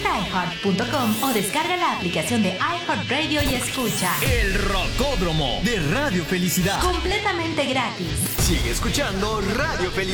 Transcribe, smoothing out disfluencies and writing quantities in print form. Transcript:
Visita iHeart.com o descarga la aplicación de iHeartRadio y escucha El Rocódromo de Radio Felicidad. completamente gratis. Sigue escuchando Radio Felicidad.